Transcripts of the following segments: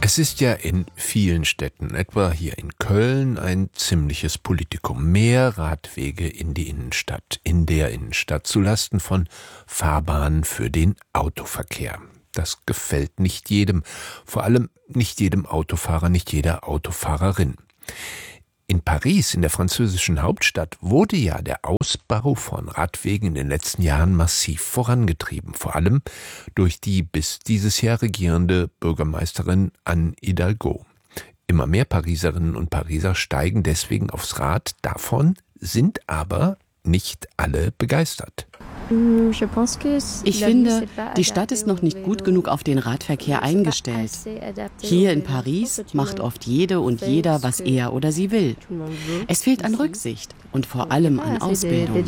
Es ist ja in vielen Städten, etwa hier in Köln, ein ziemliches Politikum. Mehr Radwege in die Innenstadt, in der Innenstadt, zulasten von Fahrbahnen für den Autoverkehr. Das gefällt nicht jedem, vor allem nicht jedem Autofahrer, nicht jeder Autofahrerin. In Paris, in der französischen Hauptstadt, wurde ja der Ausbau von Radwegen in den letzten Jahren massiv vorangetrieben, vor allem durch die bis dieses Jahr regierende Bürgermeisterin Anne Hidalgo. Immer mehr Pariserinnen und Pariser steigen deswegen aufs Rad, davon sind aber nicht alle begeistert. Ich finde, die Stadt ist noch nicht gut genug auf den Radverkehr eingestellt. Hier in Paris macht oft jede und jeder, was er oder sie will. Es fehlt an Rücksicht und vor allem an Ausbildung.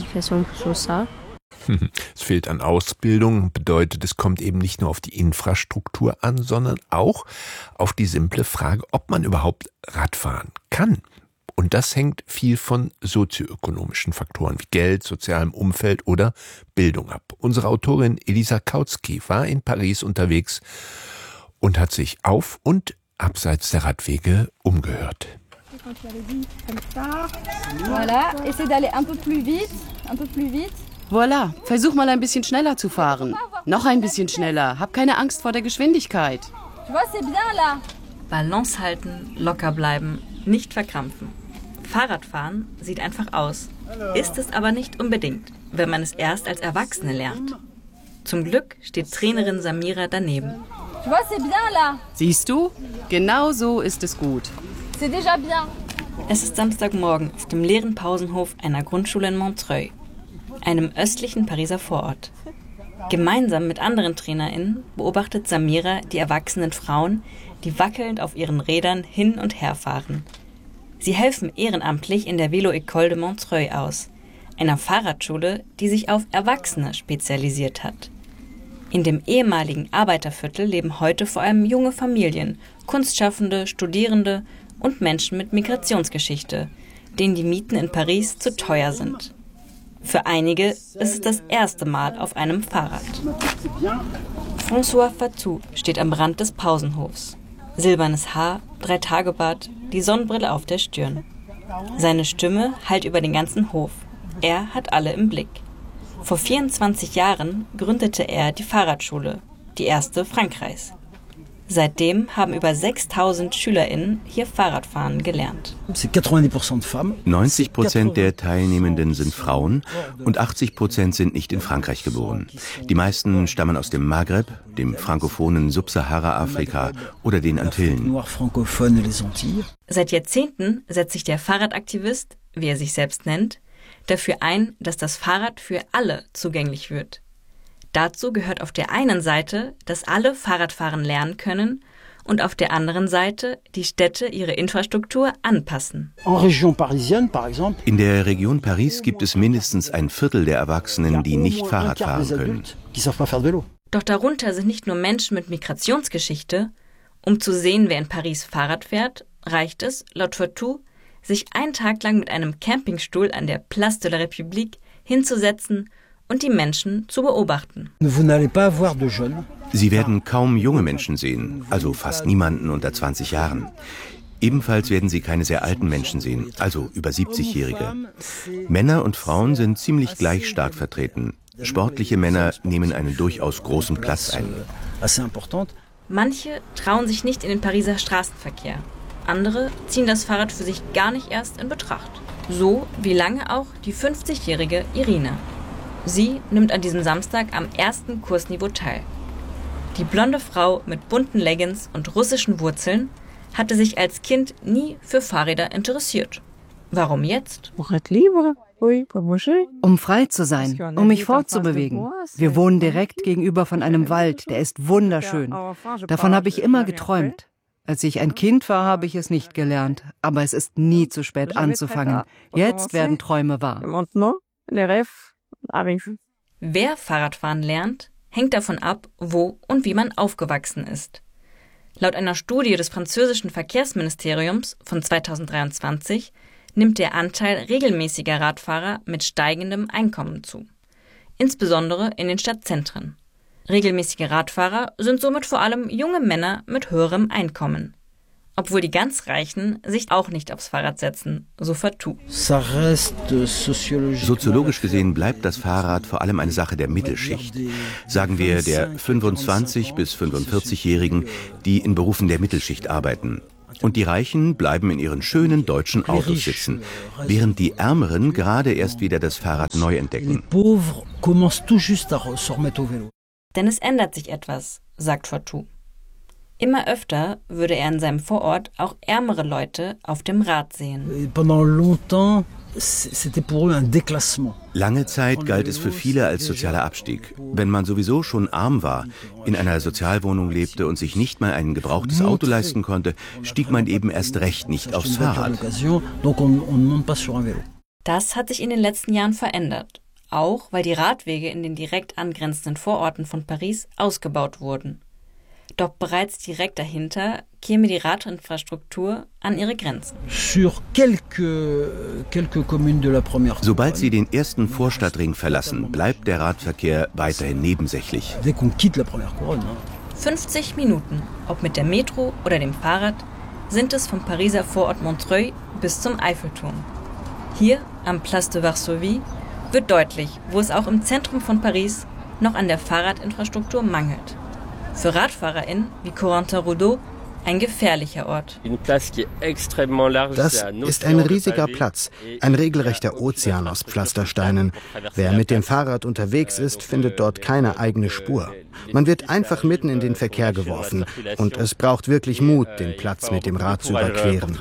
Es fehlt an Ausbildung, bedeutet, es kommt eben nicht nur auf die Infrastruktur an, sondern auch auf die simple Frage, ob man überhaupt Radfahren kann. Und das hängt viel von sozioökonomischen Faktoren wie Geld, sozialem Umfeld oder Bildung ab. Unsere Autorin Elisa Kautsky war in Paris unterwegs und hat sich auf und abseits der Radwege umgehört. Voilà, versuch mal ein bisschen schneller zu fahren. Noch ein bisschen schneller, hab keine Angst vor der Geschwindigkeit. Balance halten, locker bleiben, nicht verkrampfen. Fahrradfahren sieht einfach aus, ist es aber nicht unbedingt, wenn man es erst als Erwachsene lernt. Zum Glück steht Trainerin Samira daneben. Siehst du? Genau so ist es gut. Es ist Samstagmorgen auf dem leeren Pausenhof einer Grundschule in Montreuil, einem östlichen Pariser Vorort. Gemeinsam mit anderen TrainerInnen beobachtet Samira die erwachsenen Frauen, die wackelnd auf ihren Rädern hin und her fahren. Sie helfen ehrenamtlich in der Vélo-École de Montreuil aus, einer Fahrradschule, die sich auf Erwachsene spezialisiert hat. In dem ehemaligen Arbeiterviertel leben heute vor allem junge Familien, Kunstschaffende, Studierende und Menschen mit Migrationsgeschichte, denen die Mieten in Paris zu teuer sind. Für einige ist es das erste Mal auf einem Fahrrad. François Fatou steht am Rand des Pausenhofs. Silbernes Haar, 3-Tage-Bart, die Sonnenbrille auf der Stirn. Seine Stimme hallt über den ganzen Hof. Er hat alle im Blick. Vor 24 Jahren gründete er die Fahrradschule, die erste Frankreichs. Seitdem haben über 6.000 SchülerInnen hier Fahrradfahren gelernt. 90% der Teilnehmenden sind Frauen und 80% sind nicht in Frankreich geboren. Die meisten stammen aus dem Maghreb, dem frankophonen Subsahara-Afrika oder den Antillen. Seit Jahrzehnten setzt sich der Fahrradaktivist, wie er sich selbst nennt, dafür ein, dass das Fahrrad für alle zugänglich wird. Dazu gehört auf der einen Seite, dass alle Fahrradfahren lernen können und auf der anderen Seite die Städte ihre Infrastruktur anpassen. In der Region Paris gibt es mindestens ein Viertel der Erwachsenen, die nicht Fahrrad fahren können. Doch darunter sind nicht nur Menschen mit Migrationsgeschichte. Um zu sehen, wer in Paris Fahrrad fährt, reicht es, laut Fatou, sich einen Tag lang mit einem Campingstuhl an der Place de la République hinzusetzen und die Menschen zu beobachten. Sie werden kaum junge Menschen sehen, also fast niemanden unter 20 Jahren. Ebenfalls werden Sie keine sehr alten Menschen sehen, also über 70-Jährige. Männer und Frauen sind ziemlich gleich stark vertreten. Sportliche Männer nehmen einen durchaus großen Platz ein. Manche trauen sich nicht in den Pariser Straßenverkehr. Andere ziehen das Fahrrad für sich gar nicht erst in Betracht. So wie lange auch die 50-jährige Irina. Sie nimmt an diesem Samstag am ersten Kursniveau teil. Die blonde Frau mit bunten Leggings und russischen Wurzeln hatte sich als Kind nie für Fahrräder interessiert. Warum jetzt? Um frei zu sein, um mich fortzubewegen. Wir wohnen direkt gegenüber von einem Wald, der ist wunderschön. Davon habe ich immer geträumt. Als ich ein Kind war, habe ich es nicht gelernt, aber es ist nie zu spät anzufangen. Jetzt werden Träume wahr. Wer Fahrradfahren lernt, hängt davon ab, wo und wie man aufgewachsen ist. Laut einer Studie des französischen Verkehrsministeriums von 2023 nimmt der Anteil regelmäßiger Radfahrer mit steigendem Einkommen zu. Insbesondere in den Stadtzentren. Regelmäßige Radfahrer sind somit vor allem junge Männer mit höherem Einkommen. Obwohl die ganz Reichen sich auch nicht aufs Fahrrad setzen, so Fatou. Soziologisch gesehen bleibt das Fahrrad vor allem eine Sache der Mittelschicht. Sagen wir der 25- bis 45-Jährigen, die in Berufen der Mittelschicht arbeiten. Und die Reichen bleiben in ihren schönen deutschen Autos sitzen, während die Ärmeren gerade erst wieder das Fahrrad neu entdecken. Denn es ändert sich etwas, sagt Fatou. Immer öfter würde er in seinem Vorort auch ärmere Leute auf dem Rad sehen. Lange Zeit galt es für viele als sozialer Abstieg. Wenn man sowieso schon arm war, in einer Sozialwohnung lebte und sich nicht mal ein gebrauchtes Auto leisten konnte, stieg man eben erst recht nicht aufs Fahrrad. Das hat sich in den letzten Jahren verändert. Auch weil die Radwege in den direkt angrenzenden Vororten von Paris ausgebaut wurden. Doch bereits direkt dahinter käme die Radinfrastruktur an ihre Grenzen. Sobald sie den ersten Vorstadtring verlassen, bleibt der Radverkehr weiterhin nebensächlich. 50 Minuten, ob mit der Metro oder dem Fahrrad, sind es vom Pariser Vorort Montreuil bis zum Eiffelturm. Hier, am Place de Varsovie, wird deutlich, wo es auch im Zentrum von Paris noch an der Fahrradinfrastruktur mangelt. Für RadfahrerInnen wie Corentin Roudot ein gefährlicher Ort. Das ist ein riesiger Platz, ein regelrechter Ozean aus Pflastersteinen. Wer mit dem Fahrrad unterwegs ist, findet dort keine eigene Spur. Man wird einfach mitten in den Verkehr geworfen und es braucht wirklich Mut, den Platz mit dem Rad zu überqueren.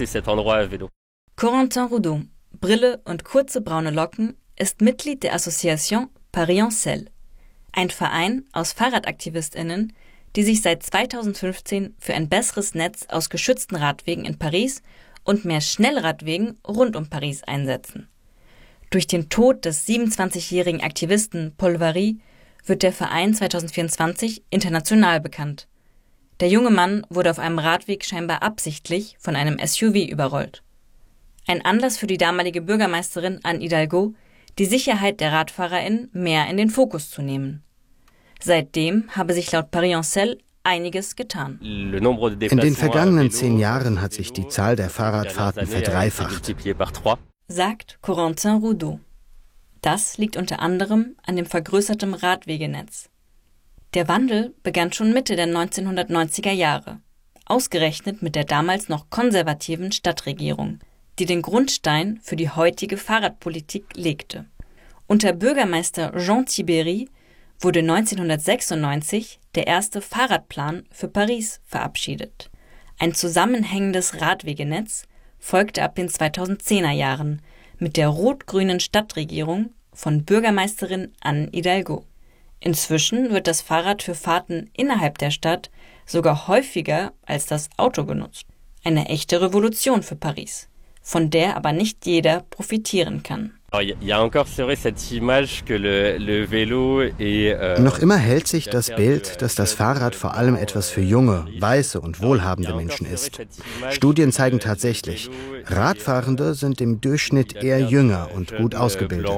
Corentin Roudot, Brille und kurze braune Locken, ist Mitglied der Association Paris en Selle. Ein Verein aus FahrradaktivistInnen, die sich seit 2015 für ein besseres Netz aus geschützten Radwegen in Paris und mehr Schnellradwegen rund um Paris einsetzen. Durch den Tod des 27-jährigen Aktivisten Paul Varry wird der Verein 2024 international bekannt. Der junge Mann wurde auf einem Radweg scheinbar absichtlich von einem SUV überrollt. Ein Anlass für die damalige Bürgermeisterin Anne Hidalgo, die Sicherheit der RadfahrerInnen mehr in den Fokus zu nehmen. Seitdem habe sich laut Paris en Selle einiges getan. In den vergangenen 10 Jahren hat sich die Zahl der Fahrradfahrten verdreifacht, sagt Corentin Roudot. Das liegt unter anderem an dem vergrößerten Radwegenetz. Der Wandel begann schon Mitte der 1990er Jahre, ausgerechnet mit der damals noch konservativen Stadtregierung, die den Grundstein für die heutige Fahrradpolitik legte. Unter Bürgermeister Jean Tibéri wurde 1996 der erste Fahrradplan für Paris verabschiedet. Ein zusammenhängendes Radwegenetz folgte ab den 2010er Jahren mit der rot-grünen Stadtregierung von Bürgermeisterin Anne Hidalgo. Inzwischen wird das Fahrrad für Fahrten innerhalb der Stadt sogar häufiger als das Auto genutzt. Eine echte Revolution für Paris, von der aber nicht jeder profitieren kann. Noch immer hält sich das Bild, dass das Fahrrad vor allem etwas für junge, weiße und wohlhabende Menschen ist. Studien zeigen tatsächlich, Radfahrende sind im Durchschnitt eher jünger und gut ausgebildet.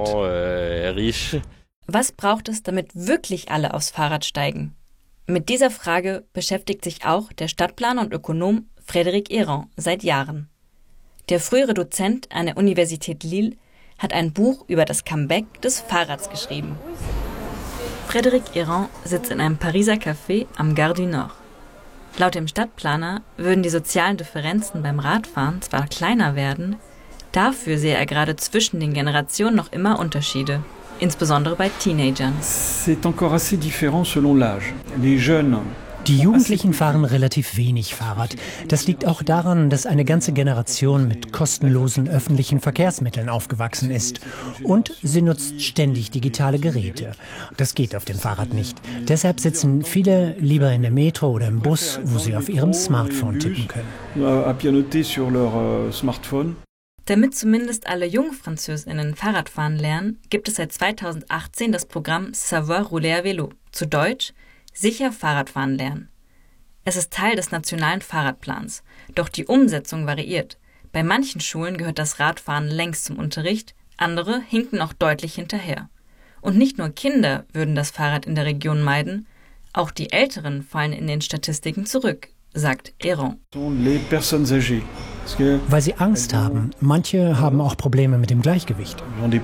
Was braucht es, damit wirklich alle aufs Fahrrad steigen? Mit dieser Frage beschäftigt sich auch der Stadtplaner und Ökonom Frédéric Héran seit Jahren. Der frühere Dozent an der Universität Lille hat ein Buch über das Comeback des Fahrrads geschrieben. Frédéric Héran sitzt in einem Pariser Café am Gare du Nord. Laut dem Stadtplaner würden die sozialen Differenzen beim Radfahren zwar kleiner werden, dafür sehe er gerade zwischen den Generationen noch immer Unterschiede, insbesondere bei Teenagern. C'est encore assez différent selon l'âge. Les jeunes Die Jugendlichen fahren relativ wenig Fahrrad. Das liegt auch daran, dass eine ganze Generation mit kostenlosen öffentlichen Verkehrsmitteln aufgewachsen ist. Und sie nutzt ständig digitale Geräte. Das geht auf dem Fahrrad nicht. Deshalb sitzen viele lieber in der Metro oder im Bus, wo sie auf ihrem Smartphone tippen können. Damit zumindest alle JungfranzösInnen Fahrradfahren lernen, gibt es seit 2018 das Programm Savoir rouler à vélo, zu Deutsch sicher Fahrradfahren lernen. Es ist Teil des nationalen Fahrradplans, doch die Umsetzung variiert. Bei manchen Schulen gehört das Radfahren längst zum Unterricht, andere hinken auch deutlich hinterher. Und nicht nur Kinder würden das Fahrrad in der Region meiden, auch die Älteren fallen in den Statistiken zurück, sagt Héron. Weil sie Angst haben. Manche haben auch Probleme mit dem Gleichgewicht.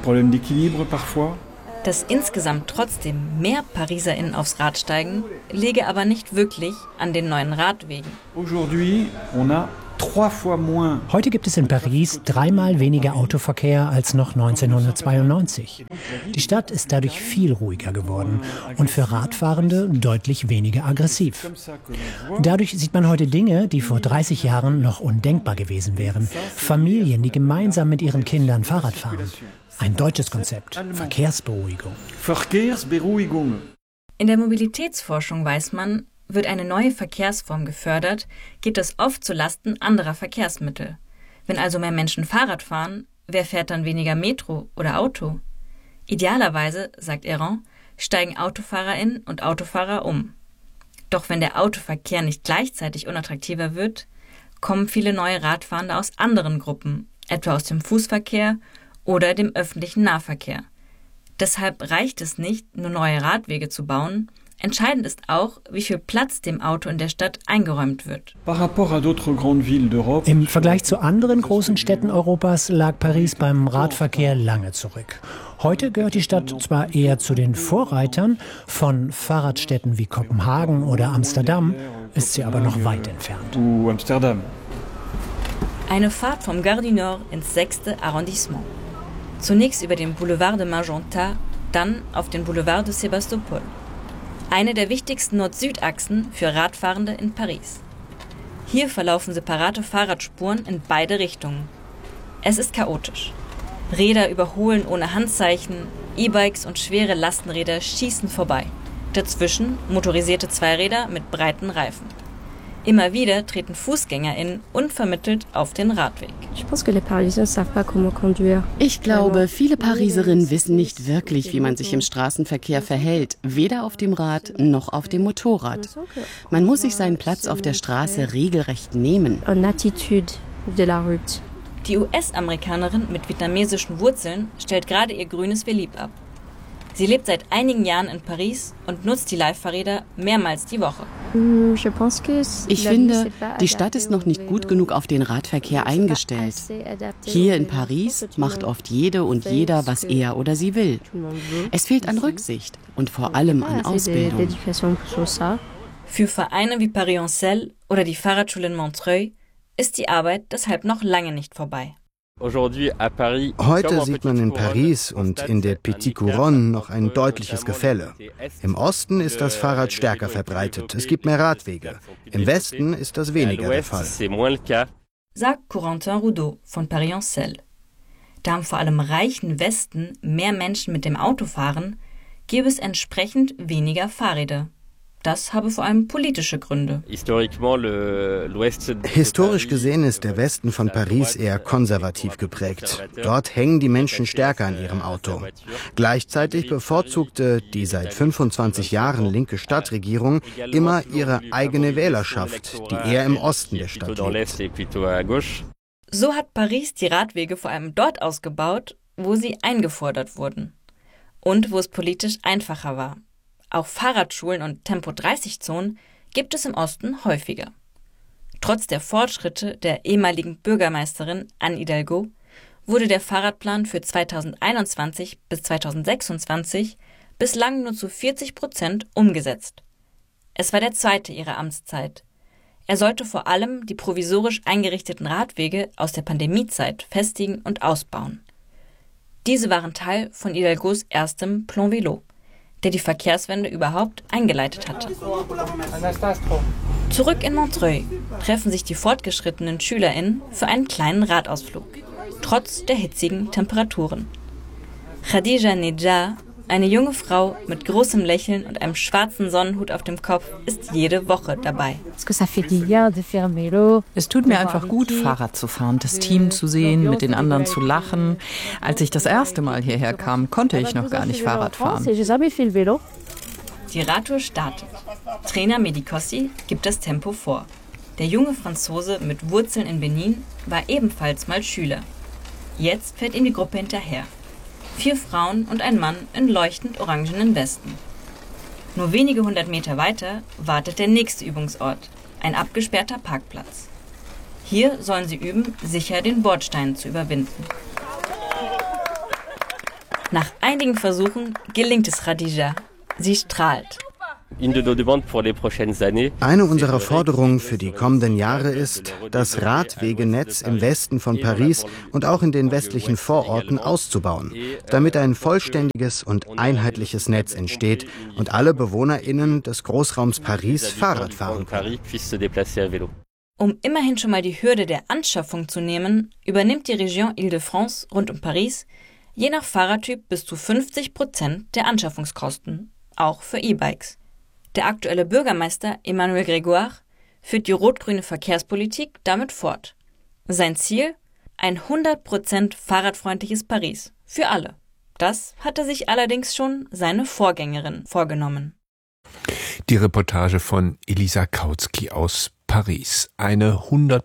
Dass insgesamt trotzdem mehr PariserInnen aufs Rad steigen, liege aber nicht wirklich an den neuen Radwegen. Heute gibt es in Paris 3-mal weniger Autoverkehr als noch 1992. Die Stadt ist dadurch viel ruhiger geworden und für Radfahrende deutlich weniger aggressiv. Dadurch sieht man heute Dinge, die vor 30 Jahren noch undenkbar gewesen wären. Familien, die gemeinsam mit ihren Kindern Fahrrad fahren. Ein deutsches Konzept, Verkehrsberuhigung. In der Mobilitätsforschung weiß man, wird eine neue Verkehrsform gefördert, geht es oft zu Lasten anderer Verkehrsmittel. Wenn also mehr Menschen Fahrrad fahren, wer fährt dann weniger Metro oder Auto? Idealerweise, sagt Héron, steigen AutofahrerInnen und Autofahrer um. Doch wenn der Autoverkehr nicht gleichzeitig unattraktiver wird, kommen viele neue Radfahrende aus anderen Gruppen, etwa aus dem Fußverkehr oder dem öffentlichen Nahverkehr. Deshalb reicht es nicht, nur neue Radwege zu bauen. Entscheidend ist auch, wie viel Platz dem Auto in der Stadt eingeräumt wird. Im Vergleich zu anderen großen Städten Europas lag Paris beim Radverkehr lange zurück. Heute gehört die Stadt zwar eher zu den Vorreitern, von Fahrradstädten wie Kopenhagen oder Amsterdam ist sie aber noch weit entfernt. Eine Fahrt vom Gare du Nord ins 6. Arrondissement. Zunächst über den Boulevard de Magenta, dann auf den Boulevard de Sébastopol. Eine der wichtigsten Nord-Süd-Achsen für Radfahrende in Paris. Hier verlaufen separate Fahrradspuren in beide Richtungen. Es ist chaotisch. Räder überholen ohne Handzeichen, E-Bikes und schwere Lastenräder schießen vorbei. Dazwischen motorisierte Zweiräder mit breiten Reifen. Immer wieder treten FußgängerInnen unvermittelt auf den Radweg. Ich glaube, viele Pariserinnen wissen nicht wirklich, wie man sich im Straßenverkehr verhält, weder auf dem Rad noch auf dem Motorrad. Man muss sich seinen Platz auf der Straße regelrecht nehmen. Die US-Amerikanerin mit vietnamesischen Wurzeln stellt gerade ihr grünes Velib ab. Sie lebt seit einigen Jahren in Paris und nutzt die Leihfahrräder mehrmals die Woche. Ich finde, die Stadt ist noch nicht gut genug auf den Radverkehr eingestellt. Hier in Paris macht oft jede und jeder, was er oder sie will. Es fehlt an Rücksicht und vor allem an Ausbildung. Für Vereine wie Paris en Selle oder die Fahrradschule in Montreuil ist die Arbeit deshalb noch lange nicht vorbei. Heute sieht man in Paris und in der Petite Couronne noch ein deutliches Gefälle. Im Osten ist das Fahrrad stärker verbreitet. Es gibt mehr Radwege. Im Westen ist das weniger der Fall. Sagt Corentin Roudot von Paris en Selle. Da im vor allem reichen Westen mehr Menschen mit dem Auto fahren, gäbe es entsprechend weniger Fahrräder. Das habe vor allem politische Gründe. Historisch gesehen ist der Westen von Paris eher konservativ geprägt. Dort hängen die Menschen stärker an ihrem Auto. Gleichzeitig bevorzugte die seit 25 Jahren linke Stadtregierung immer ihre eigene Wählerschaft, die eher im Osten der Stadt lebt. So hat Paris die Radwege vor allem dort ausgebaut, wo sie eingefordert wurden und wo es politisch einfacher war. Auch Fahrradschulen und Tempo-30-Zonen gibt es im Osten häufiger. Trotz der Fortschritte der ehemaligen Bürgermeisterin Anne Hidalgo wurde der Fahrradplan für 2021 bis 2026 bislang nur zu 40% umgesetzt. Es war der zweite ihrer Amtszeit. Er sollte vor allem die provisorisch eingerichteten Radwege aus der Pandemiezeit festigen und ausbauen. Diese waren Teil von Hidalgos erstem Plan Vélo, der die Verkehrswende überhaupt eingeleitet hatte. Zurück in Montreuil treffen sich die fortgeschrittenen SchülerInnen für einen kleinen Radausflug, trotz der hitzigen Temperaturen. Khadija Nedja, eine junge Frau mit großem Lächeln und einem schwarzen Sonnenhut auf dem Kopf, ist jede Woche dabei. Es tut mir einfach gut, Fahrrad zu fahren, das Team zu sehen, mit den anderen zu lachen. Als ich das erste Mal hierher kam, konnte ich noch gar nicht Fahrrad fahren. Die Radtour startet. Trainer Medicossi gibt das Tempo vor. Der junge Franzose mit Wurzeln in Benin war ebenfalls mal Schüler. Jetzt fährt ihm die Gruppe hinterher. 4 Frauen und ein Mann in leuchtend orangenen Westen. Nur wenige 100 Meter weiter wartet der nächste Übungsort, ein abgesperrter Parkplatz. Hier sollen sie üben, sicher den Bordstein zu überwinden. Nach einigen Versuchen gelingt es Khadija. Sie strahlt. Eine unserer Forderungen für die kommenden Jahre ist, das Radwegenetz im Westen von Paris und auch in den westlichen Vororten auszubauen, damit ein vollständiges und einheitliches Netz entsteht und alle BewohnerInnen des Großraums Paris Fahrrad fahren können. Um immerhin schon mal die Hürde der Anschaffung zu nehmen, übernimmt die Région Île-de-France rund um Paris je nach Fahrradtyp bis zu 50% der Anschaffungskosten, auch für E-Bikes. Der aktuelle Bürgermeister Emmanuel Grégoire führt die rot-grüne Verkehrspolitik damit fort. Sein Ziel? Ein 100% fahrradfreundliches Paris. Für alle. Das hatte sich allerdings schon seine Vorgängerin vorgenommen. Die Reportage von Elisa Kautsky aus Paris. Eine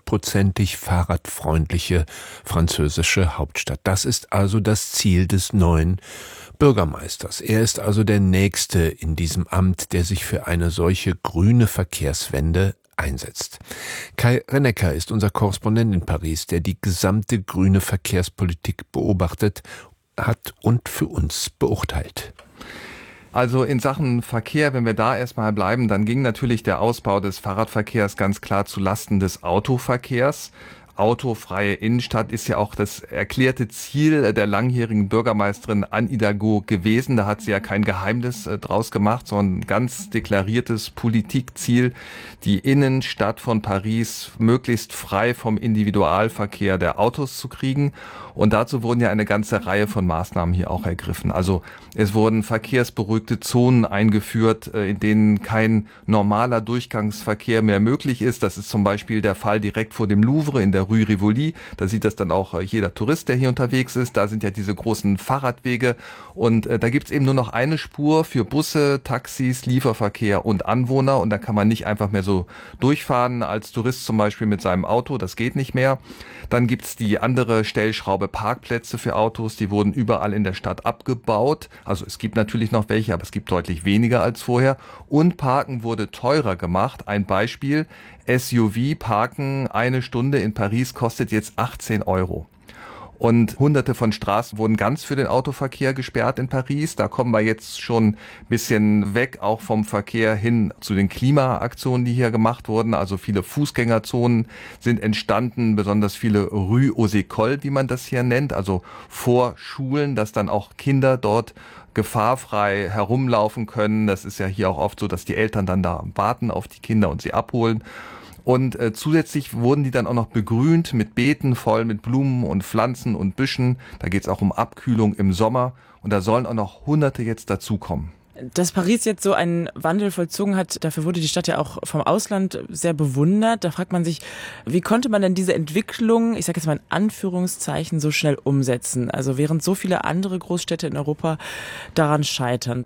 100%ig fahrradfreundliche französische Hauptstadt. Das ist also das Ziel des neuen Bürgermeisters. Er ist also der Nächste in diesem Amt, der sich für eine solche grüne Verkehrswende einsetzt. Kai Rennecker ist unser Korrespondent in Paris, der die gesamte grüne Verkehrspolitik beobachtet hat und für uns beurteilt. Also in Sachen Verkehr, wenn wir da erstmal bleiben, dann ging natürlich der Ausbau des Fahrradverkehrs ganz klar zu Lasten des Autoverkehrs. Autofreie Innenstadt ist ja auch das erklärte Ziel der langjährigen Bürgermeisterin Anne Hidalgo gewesen. Da hat sie ja kein Geheimnis draus gemacht, sondern ein ganz deklariertes Politikziel, die Innenstadt von Paris möglichst frei vom Individualverkehr der Autos zu kriegen. Und dazu wurden ja eine ganze Reihe von Maßnahmen hier auch ergriffen. Also es wurden verkehrsberuhigte Zonen eingeführt, in denen kein normaler Durchgangsverkehr mehr möglich ist. Das ist zum Beispiel der Fall direkt vor dem Louvre in der Rue Rivoli. Da sieht das dann auch jeder Tourist, der hier unterwegs ist. Da sind ja diese großen Fahrradwege. Und da gibt's eben nur noch eine Spur für Busse, Taxis, Lieferverkehr und Anwohner. Und da kann man nicht einfach mehr so durchfahren als Tourist zum Beispiel mit seinem Auto. Das geht nicht mehr. Dann gibt's die andere Stellschraube Parkplätze für Autos. Die wurden überall in der Stadt abgebaut. Also es gibt natürlich noch welche, aber es gibt deutlich weniger als vorher. Und Parken wurde teurer gemacht. Ein Beispiel: SUV-Parken 1 Stunde in Paris kostet jetzt 18 €. Und hunderte von Straßen wurden ganz für den Autoverkehr gesperrt in Paris. Da kommen wir jetzt schon ein bisschen weg, auch vom Verkehr hin zu den Klimaaktionen, die hier gemacht wurden. Also viele Fußgängerzonen sind entstanden, besonders viele Rue aux Écoles, wie man das hier nennt, also vor Schulen, dass dann auch Kinder dort gefahrfrei herumlaufen können. Das ist ja hier auch oft so, dass die Eltern dann da warten auf die Kinder und sie abholen. Und zusätzlich wurden die dann auch noch begrünt mit Beeten voll mit Blumen und Pflanzen und Büschen. Da geht es auch um Abkühlung im Sommer. Und da sollen auch noch Hunderte jetzt dazukommen. Dass Paris jetzt so einen Wandel vollzogen hat, dafür wurde die Stadt ja auch vom Ausland sehr bewundert. Da fragt man sich, wie konnte man denn diese Entwicklung, ich sage jetzt mal in Anführungszeichen, so schnell umsetzen? Also während so viele andere Großstädte in Europa daran scheitern.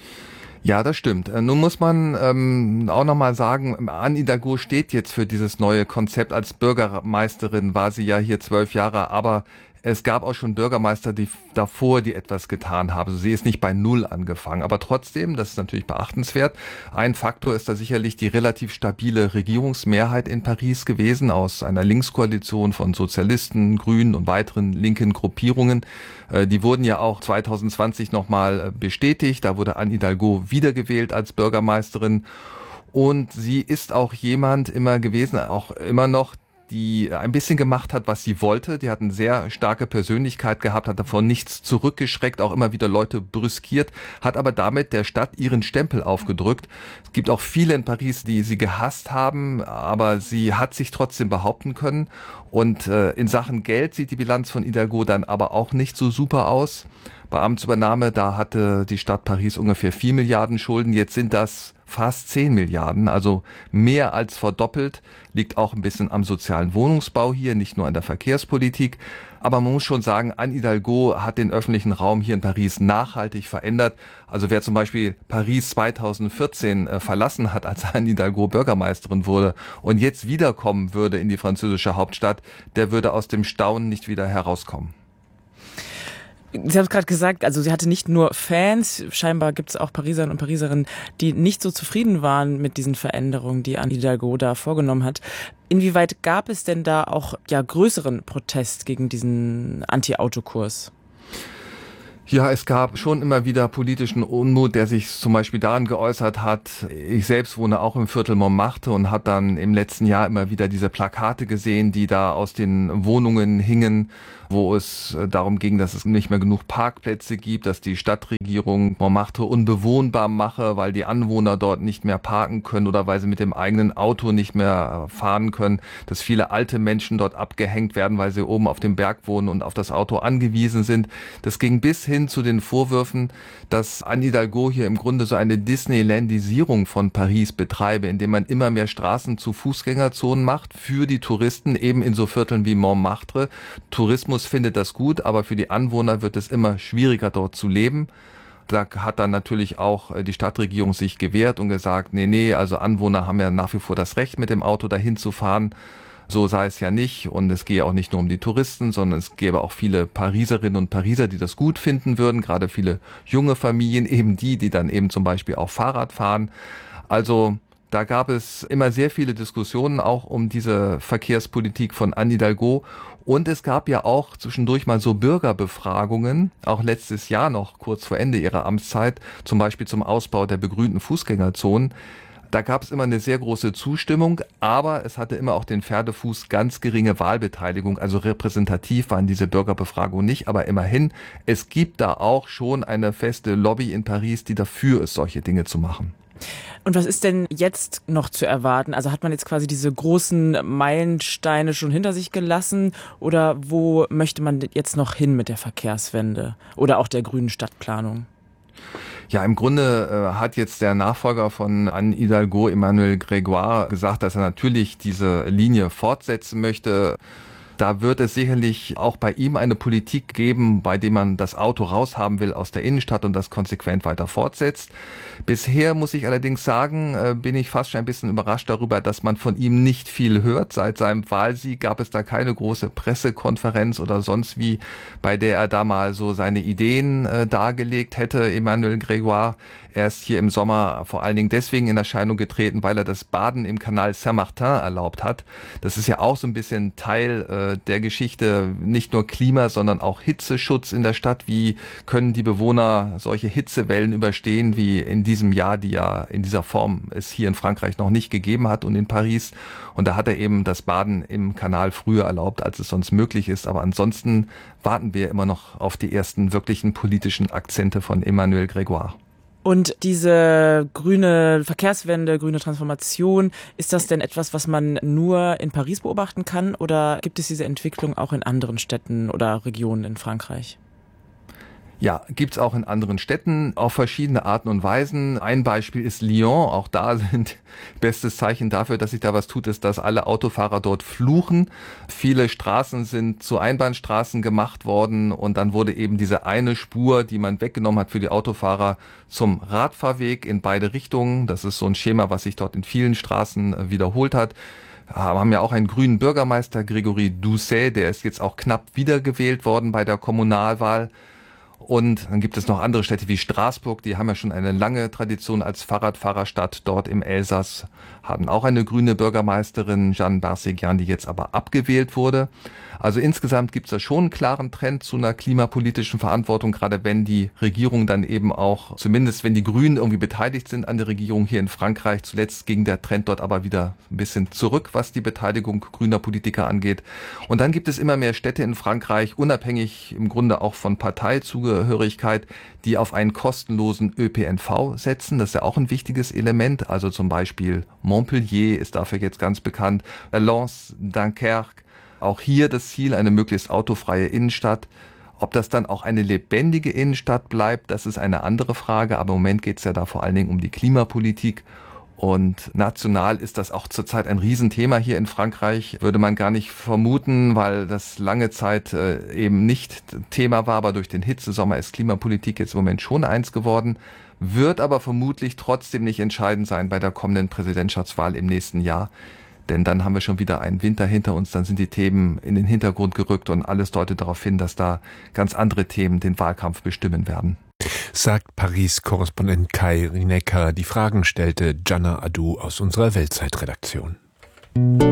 Ja, das stimmt. Nun muss man auch nochmal sagen, Anne Hidalgo steht jetzt für dieses neue Konzept. Als Bürgermeisterin war sie ja hier 12 Jahre, aber es gab auch schon Bürgermeister, die davor, die etwas getan haben. Also sie ist nicht bei Null angefangen. Aber trotzdem, das ist natürlich beachtenswert, ein Faktor ist da sicherlich die relativ stabile Regierungsmehrheit in Paris gewesen, aus einer Linkskoalition von Sozialisten, Grünen und weiteren linken Gruppierungen. Die wurden ja auch 2020 nochmal bestätigt. Da wurde Anne Hidalgo wiedergewählt als Bürgermeisterin. Und sie ist auch jemand immer gewesen, auch immer noch, die ein bisschen gemacht hat, was sie wollte. Die hat eine sehr starke Persönlichkeit gehabt, hat davon nichts zurückgeschreckt, auch immer wieder Leute brüskiert, hat aber damit der Stadt ihren Stempel aufgedrückt. Es gibt auch viele in Paris, die sie gehasst haben, aber sie hat sich trotzdem behaupten können. Und in Sachen Geld sieht die Bilanz von Hidalgo dann aber auch nicht so super aus. Bei Amtsübernahme, da hatte die Stadt Paris ungefähr 4 Milliarden Schulden. Jetzt sind das fast 10 Milliarden, also mehr als verdoppelt. Liegt auch ein bisschen am sozialen Wohnungsbau hier, nicht nur an der Verkehrspolitik. Aber man muss schon sagen, Anne Hidalgo hat den öffentlichen Raum hier in Paris nachhaltig verändert. Also wer zum Beispiel Paris 2014 verlassen hat, als Anne Hidalgo Bürgermeisterin wurde und jetzt wiederkommen würde in die französische Hauptstadt, der würde aus dem Staunen nicht wieder herauskommen. Sie haben es gerade gesagt, also sie hatte nicht nur Fans, scheinbar gibt es auch Pariserinnen und Pariserinnen, die nicht so zufrieden waren mit diesen Veränderungen, die Anne Hidalgo da vorgenommen hat. Inwieweit gab es denn da auch größeren Protest gegen diesen Anti-Auto-Kurs? Ja, es gab schon immer wieder politischen Unmut, der sich zum Beispiel daran geäußert hat. Ich selbst wohne auch im Viertel Montmartre und habe dann im letzten Jahr immer wieder diese Plakate gesehen, die da aus den Wohnungen hingen, wo es darum ging, dass es nicht mehr genug Parkplätze gibt, dass die Stadtregierung Montmartre unbewohnbar mache, weil die Anwohner dort nicht mehr parken können oder weil sie mit dem eigenen Auto nicht mehr fahren können, dass viele alte Menschen dort abgehängt werden, weil sie oben auf dem Berg wohnen und auf das Auto angewiesen sind. Das ging bis hin zu den Vorwürfen, dass Anne Hidalgo hier im Grunde so eine Disneylandisierung von Paris betreibe, indem man immer mehr Straßen zu Fußgängerzonen macht für die Touristen, eben in so Vierteln wie Montmartre. Tourismus findet das gut, aber für die Anwohner wird es immer schwieriger, dort zu leben. Da hat dann natürlich auch die Stadtregierung sich gewehrt und gesagt, nee, also Anwohner haben ja nach wie vor das Recht, mit dem Auto dahin zu fahren. So sei es ja nicht, und es gehe auch nicht nur um die Touristen, sondern es gäbe auch viele Pariserinnen und Pariser, die das gut finden würden, gerade viele junge Familien, eben die dann eben zum Beispiel auch Fahrrad fahren. Also da gab es immer sehr viele Diskussionen auch um diese Verkehrspolitik von Anne Hidalgo. Und es gab ja auch zwischendurch mal so Bürgerbefragungen, auch letztes Jahr noch kurz vor Ende ihrer Amtszeit, zum Beispiel zum Ausbau der begrünten Fußgängerzonen. Da gab es immer eine sehr große Zustimmung, aber es hatte immer auch den Pferdefuß ganz geringe Wahlbeteiligung. Also repräsentativ waren diese Bürgerbefragungen nicht, aber immerhin, es gibt da auch schon eine feste Lobby in Paris, die dafür ist, solche Dinge zu machen. Und was ist denn jetzt noch zu erwarten? Also hat man jetzt quasi diese großen Meilensteine schon hinter sich gelassen oder wo möchte man jetzt noch hin mit der Verkehrswende oder auch der grünen Stadtplanung? Ja, im Grunde hat jetzt der Nachfolger von Anne Hidalgo, Emmanuel Grégoire, gesagt, dass er natürlich diese Linie fortsetzen möchte. Da wird es sicherlich auch bei ihm eine Politik geben, bei der man das Auto raushaben will aus der Innenstadt und das konsequent weiter fortsetzt. Bisher muss ich allerdings sagen, bin ich fast schon ein bisschen überrascht darüber, dass man von ihm nicht viel hört. Seit seinem Wahlsieg gab es da keine große Pressekonferenz oder sonst wie, bei der er da mal so seine Ideen dargelegt hätte, Emmanuel Grégoire. Er ist hier im Sommer vor allen Dingen deswegen in Erscheinung getreten, weil er das Baden im Kanal Saint-Martin erlaubt hat. Das ist ja auch so ein bisschen Teil der Geschichte, nicht nur Klima, sondern auch Hitzeschutz in der Stadt. Wie können die Bewohner solche Hitzewellen überstehen, wie in diesem Jahr, die ja in dieser Form es hier in Frankreich noch nicht gegeben hat und in Paris. Und da hat er eben das Baden im Kanal früher erlaubt, als es sonst möglich ist. Aber ansonsten warten wir immer noch auf die ersten wirklichen politischen Akzente von Emmanuel Grégoire. Und diese grüne Verkehrswende, grüne Transformation, ist das denn etwas, was man nur in Paris beobachten kann oder gibt es diese Entwicklung auch in anderen Städten oder Regionen in Frankreich? Ja, gibt's auch in anderen Städten auf verschiedene Arten und Weisen. Ein Beispiel ist Lyon. Auch da sind bestes Zeichen dafür, dass sich da was tut, ist, dass alle Autofahrer dort fluchen. Viele Straßen sind zu Einbahnstraßen gemacht worden und dann wurde eben diese eine Spur, die man weggenommen hat für die Autofahrer, zum Radfahrweg in beide Richtungen. Das ist so ein Schema, was sich dort in vielen Straßen wiederholt hat. Wir haben ja auch einen grünen Bürgermeister, Grégory Doucet, der ist jetzt auch knapp wiedergewählt worden bei der Kommunalwahl. Und dann gibt es noch andere Städte wie Straßburg, die haben ja schon eine lange Tradition als Fahrradfahrerstadt. Dort im Elsass haben auch eine grüne Bürgermeisterin, Jeanne Barseguian, die jetzt aber abgewählt wurde. Also insgesamt gibt es da schon einen klaren Trend zu einer klimapolitischen Verantwortung, gerade wenn die Regierung dann eben auch, zumindest wenn die Grünen irgendwie beteiligt sind an der Regierung hier in Frankreich. Zuletzt ging der Trend dort aber wieder ein bisschen zurück, was die Beteiligung grüner Politiker angeht. Und dann gibt es immer mehr Städte in Frankreich, unabhängig im Grunde auch von Parteizugehörigkeit, die auf einen kostenlosen ÖPNV setzen. Das ist ja auch ein wichtiges Element. Also zum Beispiel Montpellier ist dafür jetzt ganz bekannt, Lens, Dunkerque. Auch hier das Ziel, eine möglichst autofreie Innenstadt. Ob das dann auch eine lebendige Innenstadt bleibt, das ist eine andere Frage. Aber im Moment geht es ja da vor allen Dingen um die Klimapolitik. Und national ist das auch zurzeit ein Riesenthema hier in Frankreich. Würde man gar nicht vermuten, weil das lange Zeit eben nicht Thema war. Aber durch den Hitzesommer ist Klimapolitik jetzt im Moment schon eins geworden. Wird aber vermutlich trotzdem nicht entscheidend sein bei der kommenden Präsidentschaftswahl im nächsten Jahr. Denn dann haben wir schon wieder einen Winter hinter uns, dann sind die Themen in den Hintergrund gerückt und alles deutet darauf hin, dass da ganz andere Themen den Wahlkampf bestimmen werden. Sagt Paris-Korrespondent Kai Rinecker. Die Fragen stellte Gianna Adu aus unserer Weltzeitredaktion.